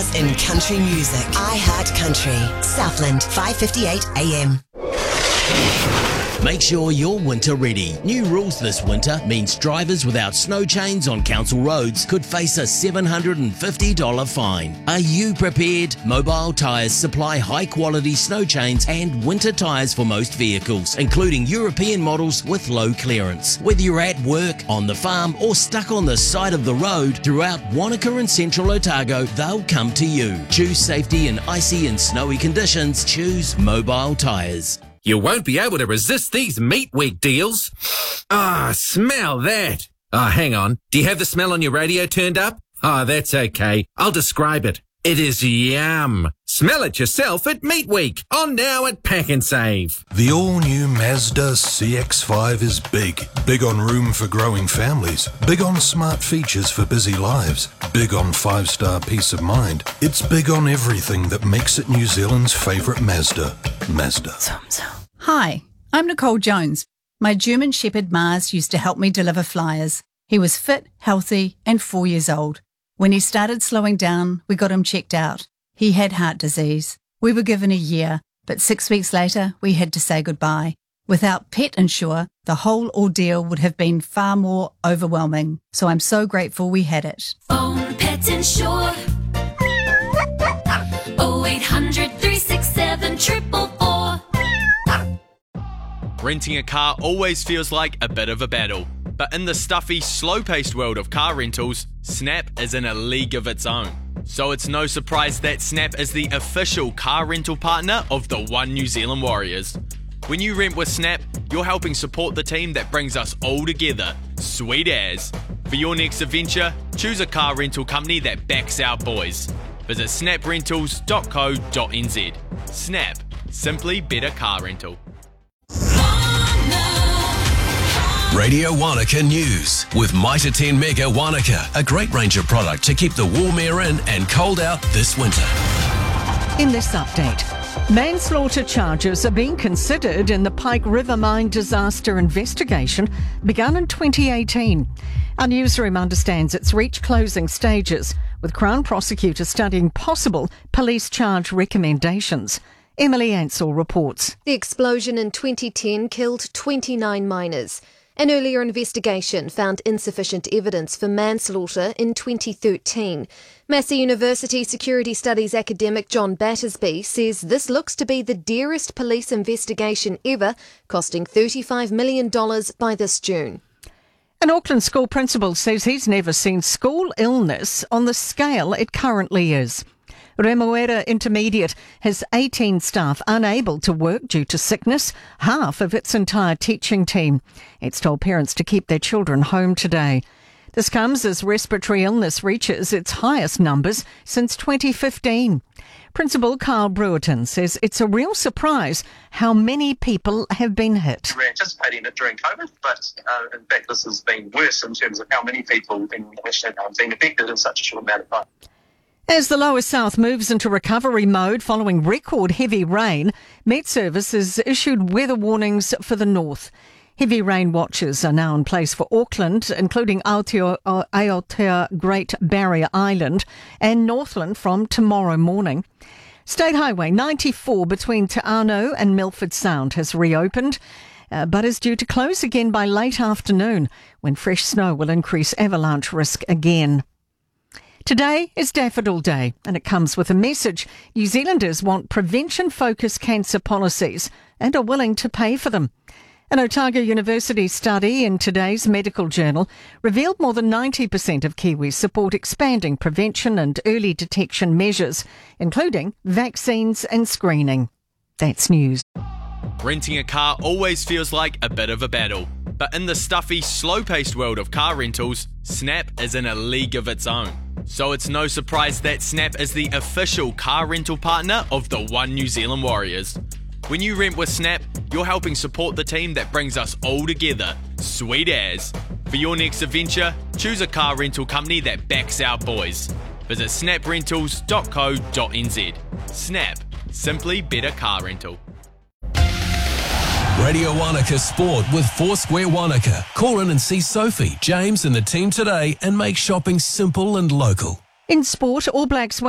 In country music, I Heart Country, Southland, 5:58 AM. Make sure you're winter ready. New rules this winter means drivers without snow chains on council roads could face a $750 fine. Are you prepared? Mobile Tyres supply high-quality snow chains and winter tyres for most vehicles, including European models with low clearance. Whether you're at work, on the farm, or stuck on the side of the road, throughout Wanaka and Central Otago, they'll come to you. Choose safety in icy and snowy conditions. Choose Mobile Tyres. You won't be able to resist these Meat Week deals. Smell that. Hang on. Do you have the smell on your radio turned up? That's okay. I'll describe it. It is yum. Smell it yourself at Meat Week. On now at Pack and Save. The all-new Mazda CX-5 is big. Big on room for growing families. Big on smart features for busy lives. Big on 5-star peace of mind. It's big on everything that makes it New Zealand's favourite Mazda. Mazda. Hi, I'm Nicole Jones. My German Shepherd Mars used to help me deliver flyers. He was fit, healthy and 4 years old. When he started slowing down, we got him checked out. He had heart disease. We were given a year, but 6 weeks later, we had to say goodbye. Without Pet Insure, the whole ordeal would have been far more overwhelming. So I'm so grateful we had it. Phone Pet Insure. 0800 367 444. Renting a car always feels like a bit of a battle. But in the stuffy, slow-paced world of car rentals, Snap is in a league of its own. So it's no surprise that Snap is the official car rental partner of the One New Zealand Warriors. When you rent with Snap, you're helping support the team that brings us all together. Sweet as. For your next adventure, choose a car rental company that backs our boys. Visit snaprentals.co.nz. Snap. Simply better car rental. Radio Wanaka News with Mitre 10 Mega Wanaka, a great range of product to keep the warm air in and cold out this winter. In this update, manslaughter charges are being considered in the Pike River mine disaster investigation begun in 2018. Our newsroom understands it's reached closing stages, with Crown prosecutors studying possible police charge recommendations. Emily Ansell reports. The explosion in 2010 killed 29 miners. An earlier investigation found insufficient evidence for manslaughter in 2013. Massey University Security Studies academic John Battersby says this looks to be the dearest police investigation ever, costing $35 million by this June. An Auckland school principal says he's never seen school illness on the scale it currently is. Remuera Intermediate has 18 staff unable to work due to sickness, half of its entire teaching team. It's told parents to keep their children home today. This comes as respiratory illness reaches its highest numbers since 2015. Principal Carl Brewerton says it's a real surprise how many people have been hit. We're anticipating it during COVID, but in fact this has been worse in terms of how many people in Western have been affected in such a short amount of time. As the lower south moves into recovery mode following record heavy rain, Met Service has issued weather warnings for the north. Heavy rain watches are now in place for Auckland, including Aotea Great Barrier Island and Northland from tomorrow morning. State Highway 94 between Te Anau and Milford Sound has reopened, but is due to close again by late afternoon when fresh snow will increase avalanche risk again. Today is Daffodil Day, and it comes with a message. New Zealanders want prevention-focused cancer policies and are willing to pay for them. An Otago University study in today's Medical Journal revealed more than 90% of Kiwis support expanding prevention and early detection measures, including vaccines and screening. That's news. Renting a car always feels like a bit of a battle. But in the stuffy, slow-paced world of car rentals, Snap is in a league of its own. So it's no surprise that Snap is the official car rental partner of the One New Zealand Warriors. When you rent with Snap, you're helping support the team that brings us all together. Sweet as. For your next adventure, choose a car rental company that backs our boys. Visit snaprentals.co.nz. Snap. Simply better car rental. Radio Wanaka Sport with Foursquare Wanaka. Call in and see Sophie, James and the team today and make shopping simple and local. In sport, All Blacks